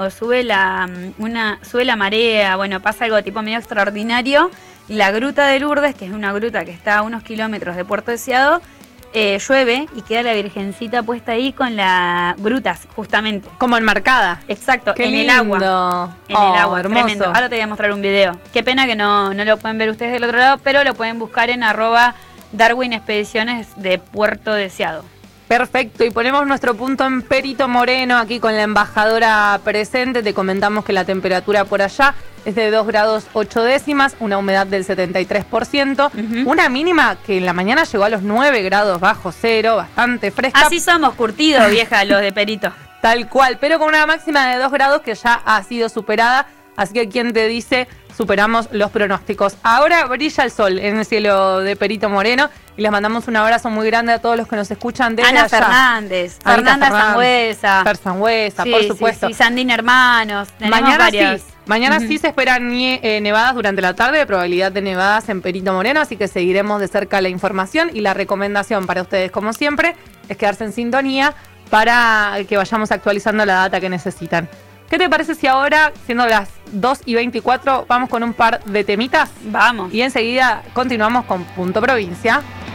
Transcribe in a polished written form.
sube la marea, bueno, pasa algo tipo medio extraordinario. La gruta de Lourdes, que es una gruta que está a unos kilómetros de Puerto Deseado, llueve y queda la Virgencita puesta ahí con las grutas, justamente. Como enmarcada. Exacto, Qué en lindo. el agua. En el agua, hermoso. tremendo. Ahora te voy a mostrar un video. Qué pena que no lo pueden ver ustedes del otro lado, pero lo pueden buscar en @Darwin Expediciones de Puerto Deseado. Perfecto, y ponemos nuestro punto en Perito Moreno, aquí con la embajadora presente. Te comentamos que la temperatura por allá es de 2 grados 8 décimas, una humedad del 73%, una mínima que en la mañana llegó a los 9 grados bajo cero, bastante fresca. Así somos, curtidos, vieja, los de Perito. Tal cual, pero con una máxima de 2 grados que ya ha sido superada, así que ¿quién te dice? Superamos los pronósticos. Ahora brilla el sol en el cielo de Perito Moreno y les mandamos un abrazo muy grande a todos los que nos escuchan desde Ana allá. Fernández, Anita Fernanda Sangüesa. Fer Sangüesa, Sí, por supuesto. Sí, Sandín Hermanos. Mañana sí se esperan nevadas durante la tarde, probabilidad de nevadas en Perito Moreno, así que seguiremos de cerca la información y la recomendación para ustedes, como siempre, es quedarse en sintonía para que vayamos actualizando la data que necesitan. ¿Qué te parece si ahora, siendo las 2:24, vamos con un par de temitas? Vamos. Y enseguida continuamos con Punto Provincia.